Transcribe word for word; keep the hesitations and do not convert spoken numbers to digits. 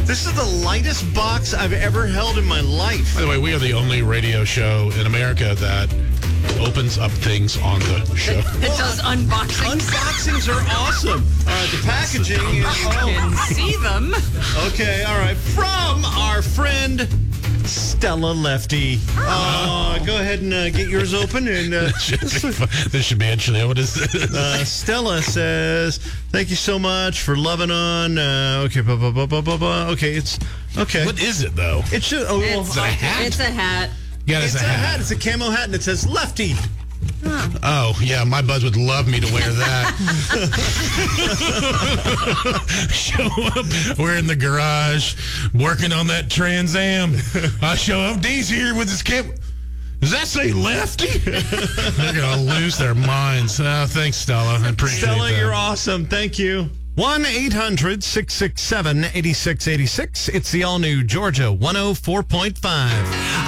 This is the lightest box I've ever held in my life. By the way, we are the only radio show in America that opens up things on the show. It does unboxings. Unboxings are awesome. All right, the packaging is... You can see them. Okay, all right. From our friend Stella Lefty. Oh, uh, go ahead and uh, get yours open. And uh, this, should be fun. This should be interesting. What is this? Uh, Stella says, "Thank you so much for loving on." Uh, okay, blah, blah, blah, blah, blah, blah. Okay, it's okay. What is it though? It should. Oh, It's, Is it a hat? it's a hat. Yeah, it's it's a a hat. hat. It's a camo hat, and it says Lefty. Oh, yeah, my buds would love me to wear that. Show up, we're in the garage, working on that Trans Am. I show up, D's here with his camp. Does that say Lefty? They're going to lose their minds. Oh, thanks, Stella. I appreciate Stella, that. you're awesome. Thank you. one eight hundred six six seven eight six eight six. It's the all-new Georgia one oh four point five.